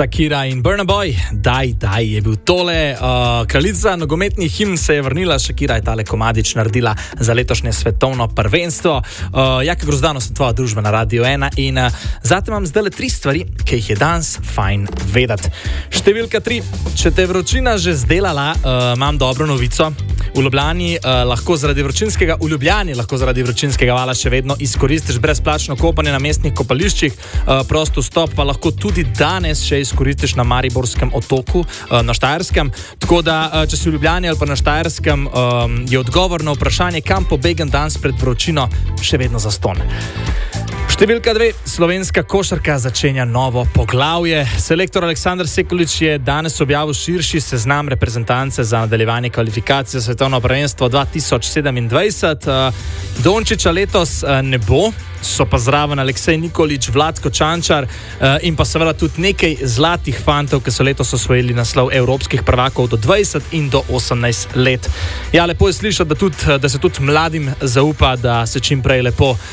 Shakira in Burna Boy, daj, je bil tole. Kraljica nogometnih himn se je vrnila, Shakira je tale komadič naredila za letošnje svetovno prvenstvo. Jaka Grozdano, sem tvoja družba na Radio 1 in zate imam zdaj le 3 stvari, ki jih je danes fajn vedeti. Številka 3. Če te vročina že zdelala, imam dobro novico. V Ljubljani lahko zaradi vročinskega vala še vedno izkoristiš brezplačno kopanje na mestnih kopališčih. Prost vstop pa lahko tudi danes še izkoristiš na Mariborskem otoku, na Štajerskem. Tako da, če si v Ljubljani ali pa na Štajerskem, je odgovor na vprašanje, kam pobegam danes pred vročino, še vedno zastonj. Številka 2. Slovenska košarka začenja novo poglavje. Selektor Aleksandar Sekulič je danes objavil širši seznam reprezentance za nadaljevanje kvalifikacije za svetovno prvenstvo 2027. Dončiča letos ne bo, so pa zraven Aleksej Nikolić, Vlatko Čančar in pa seveda tudi nekaj zlatih fantov, ki so letos osvojili naslov evropskih prvakov do 20 in do 18 let. Ja, lepo je slišati, da se tudi mladim zaupa, da se čim prej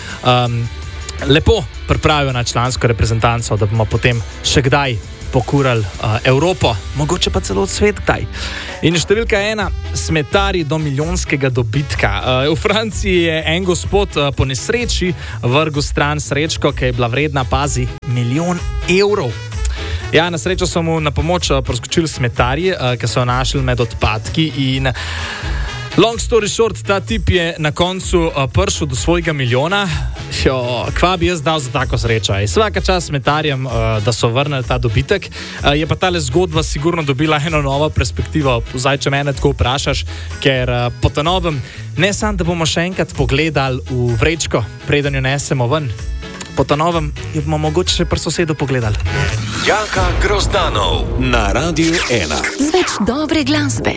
lepo pripravijo na člansko reprezentanco, da bomo potem še kdaj pokurali Evropo, mogoče pa celo svet kdaj. In številka 1, smetari do milijonskega dobitka. V Franciji je en gospod po nesreči vrgel stran srečko, ki je bila vredna, pazi, 1 milijon evrov. Ja, na srečo so mu na pomoč priskočili smetarji, ki so jo našli med odpadki in long story short, ta tip je na koncu prišel do svojega milijona. Kva bi jaz dal za tako srečo? Svaka čast smetarjem, da so vrnili ta dobitek. Je pa tale zgodba sigurno dobila eno novo perspektivo. Zdaj, če mene tako vprašaš, ker po ta novem ne samo, da bomo še enkrat pogledali v vrečko, preden jo nesemo ven. Po ta novem jo bomo mogoče še pri sosedu pogledali. Jaka Grozdanov na Radio 1. Z več dobre glasbe.